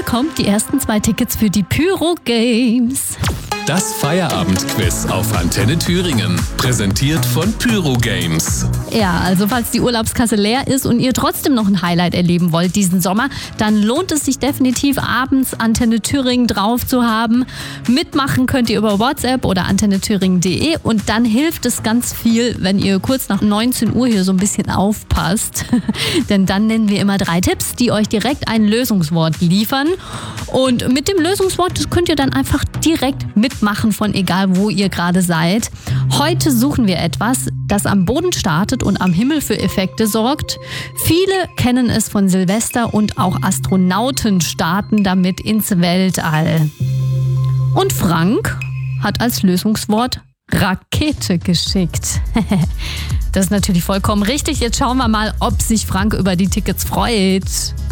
bekommt die ersten 2 Tickets für die Pyro Games. Das Feierabendquiz auf Antenne Thüringen. Präsentiert von Pyro Games. Ja, also falls die Urlaubskasse leer ist und ihr trotzdem noch ein Highlight erleben wollt diesen Sommer, dann lohnt es sich definitiv, abends Antenne Thüringen drauf zu haben. Mitmachen könnt ihr über WhatsApp oder antennethüringen.de und dann hilft es ganz viel, wenn ihr kurz nach 19 Uhr hier so ein bisschen aufpasst. Denn dann nennen wir immer 3 Tipps, die euch direkt ein Lösungswort liefern. Und mit dem Lösungswort, das könnt ihr dann einfach direkt mitmachen, von egal wo ihr gerade seid. Heute suchen wir etwas, das am Boden startet und am Himmel für Effekte sorgt. Viele kennen es von Silvester und auch Astronauten starten damit ins Weltall. Und Frank hat als Lösungswort Rakete geschickt. Das ist natürlich vollkommen richtig. Jetzt schauen wir mal, ob sich Frank über die Tickets freut.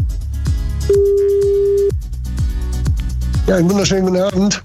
Ja, einen wunderschönen guten Abend.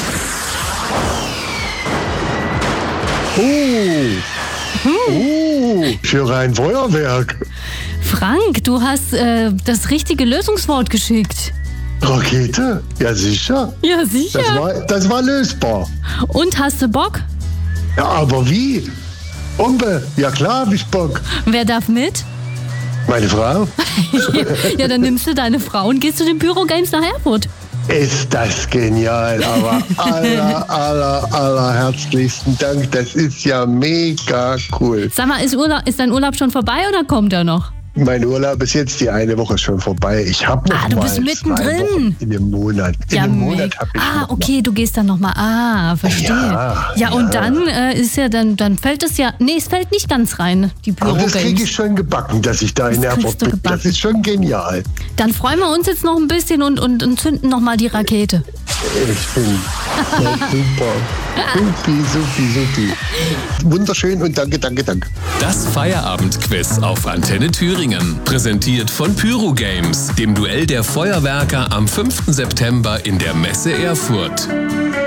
Ich höre ein Feuerwerk. Frank, du hast das richtige Lösungswort geschickt. Rakete? Ja, sicher. Ja, sicher. Das war lösbar. Und hast du Bock? Ja, aber wie? Bombe. Ja, klar hab ich Bock. Wer darf mit? Meine Frau? Ja, dann nimmst du deine Frau und gehst zu den Pyro Games nach Erfurt. Ist das genial, aber aller herzlichsten Dank. Das ist ja mega cool. Sag mal, ist dein Urlaub schon vorbei oder kommt er noch? Mein Urlaub ist jetzt die eine Woche schon vorbei. Ich habe noch du mal bist mittendrin. In dem Monat. In dem Monat habe ich noch okay, mal. Du gehst dann nochmal. Verstehe. Ja, und dann ist ja dann fällt es ja. Nee, es fällt nicht ganz rein, die Pyro Aber Games. das kriege ich schon gebacken, dass ich da in Erfurt bin. Das ist schon genial. Dann freuen wir uns jetzt noch ein bisschen und zünden nochmal die Rakete. Ich bin super. Supi. Wunderschön und danke. Das Feierabendquiz auf Antenne Thüringen. Präsentiert von Pyro Games, dem Duell der Feuerwerker am 5. September in der Messe Erfurt.